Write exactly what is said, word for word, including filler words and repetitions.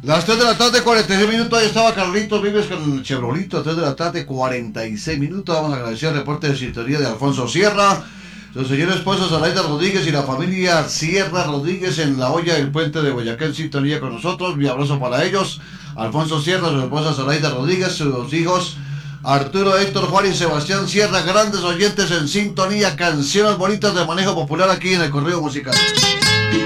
Las tres de la tarde, cuarenta y seis minutos, ahí estaba Carlitos Vives con el Chevroletito, tres de la tarde, cuarenta y seis minutos. Vamos a agradecer el reporte de sintonía de Alfonso Sierra, su señora esposa Zoraida Rodríguez y la familia Sierra Rodríguez en la olla del puente de Boyacá en sintonía con nosotros. Mi abrazo para ellos. Alfonso Sierra, su esposa Zoraida Rodríguez, sus hijos Arturo, Héctor, Juan y Sebastián Sierra, grandes oyentes en sintonía, canciones bonitas de manejo popular aquí en el Correo Musical.